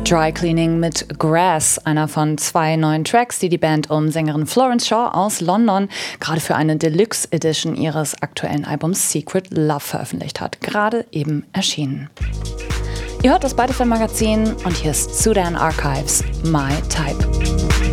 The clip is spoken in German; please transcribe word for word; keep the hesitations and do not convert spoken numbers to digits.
Dry Cleaning mit Grass, einer von zwei neuen Tracks, die die Band um Sängerin Florence Shaw aus London gerade für eine Deluxe Edition ihres aktuellen Albums Secret Love veröffentlicht hat. Gerade eben erschienen. Ihr hört das Beide Film Magazin und hier ist Sudan Archives, My Type.